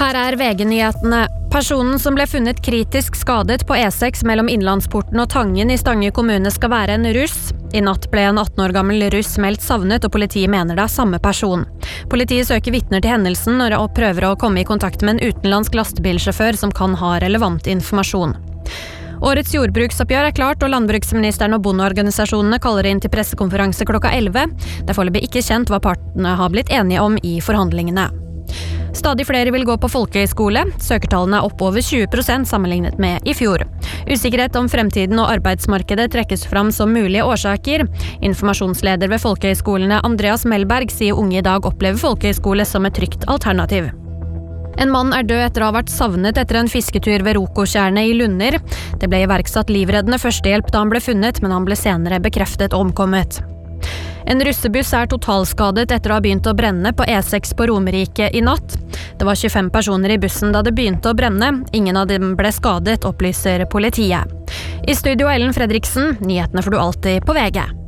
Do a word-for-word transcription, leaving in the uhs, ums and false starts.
Her er V G-nyhetene. Personen som ble funnet kritisk skadet på E seks mellom Innlandsporten og Tangen i Stange kommune skal være en russ. I natt ble en atten år gammel russ meldt savnet, og politiet mener det er samme person. Politiet søker vitner til hendelsen og prøver å komme i kontakt med en utenlandsk lastebilsjåfør som kan ha relevant informasjon. Årets jordbruksoppgjør er klart, og landbruksministeren og bondeorganisasjonene kaller inn til pressekonferanse klokka elleve. Det er foreløpig ikke kjent hva partene har blitt enige om i forhandlingene. Stadig flere vil gå på folkehøyskole. Søkertallene er opp over tjue prosent sammenlignet med i fjor. Usikkerhet om fremtiden og arbeidsmarkedet trekkes fram som mulige årsaker. Informasjonsleder ved folkehøyskolene Andreas Melberg sier unge i dag opplever folkehøyskole som et trygt alternativ. En mann er død etter å ha vært savnet etter en fisketur ved Rokotjernet i Lunder. Det ble iverksatt livreddende førstehjelp da han ble funnet, men han ble senere bekreftet omkommet. En russebuss er totalskadet etter å ha begynt å brenne på E seks på Romerike i natt. Det var tjuefem personer i bussen da det begynte å brenne. Ingen av dem ble skadet, opplyser politiet. I studio Ellen Fredriksen, nyhetene får du alltid på V G.